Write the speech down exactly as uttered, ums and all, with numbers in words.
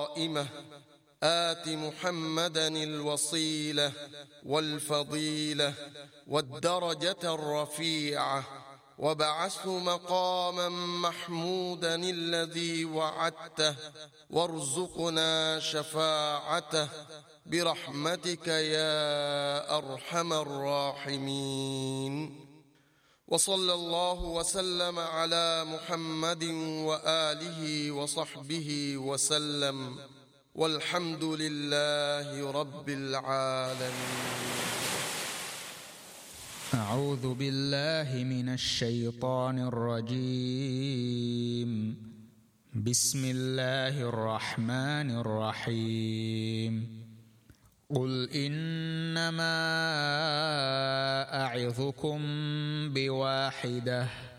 قائمة آت محمدا الوصيلة والفضيلة والدرجة الرفيعة وابعثه مقاما محمودا الذي وعدته وارزقنا شفاعته برحمتك يا أرحم الراحمين. وصلى الله وسلم على محمد وآله وصحبه وسلم، والحمد لله رب العالمين. أعوذ بالله من الشيطان الرجيم. بسم الله الرحمن الرحيم. قل إنما أعظكم بواحدة